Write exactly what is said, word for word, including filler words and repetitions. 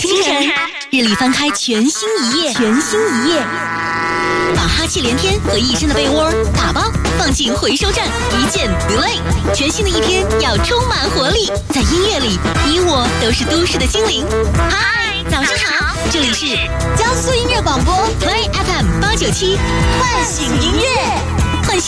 清晨，日历翻开全新一页，全新一页，把哈气连天和一身的被窝打包放进回收站，一键 delay。全新的一天要充满活力，在音乐里，你我都是都市的精灵。嗨，早上好，这里是江苏音乐广播 Play F M 八九七， 唤醒音乐。